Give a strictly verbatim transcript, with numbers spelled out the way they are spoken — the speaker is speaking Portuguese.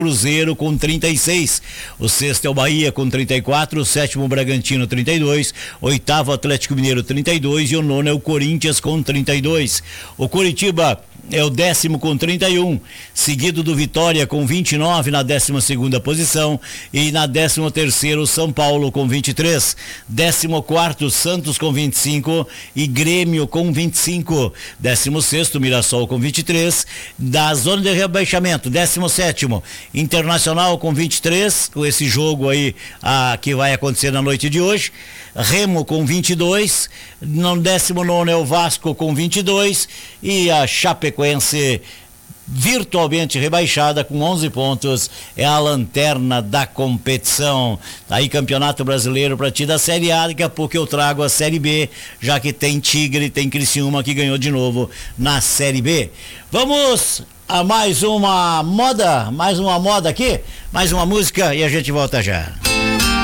Cruzeiro com trinta e seis, o sexto é o Bahia com trinta e quatro, o sétimo o Bragantino trinta e dois, oitavo Atlético Mineiro trinta e dois e o nono é o Corinthians com trinta e dois. O Coritiba é o décimo com trinta e um, seguido do Vitória com vinte e nove na décima segunda posição e na décima terceira o São Paulo com vinte e três, décimo quarto Santos com vinte e cinco e Grêmio com vinte e cinco, décimo sexto Mirassol com vinte e três, da zona de rebaixamento, décimo sétimo Internacional com vinte e três, com esse jogo aí ah, que vai acontecer na noite de hoje, Remo com vinte e dois, no décimo nono é o Vasco com vinte e dois e a Chapecoense virtualmente rebaixada com onze pontos, é a lanterna da competição. Aí Campeonato Brasileiro para ti da Série A, daqui a pouco eu trago a Série B, já que tem Tigre, tem Criciúma que ganhou de novo na Série B. Vamos a mais uma moda, mais uma moda aqui, mais uma música e a gente volta já.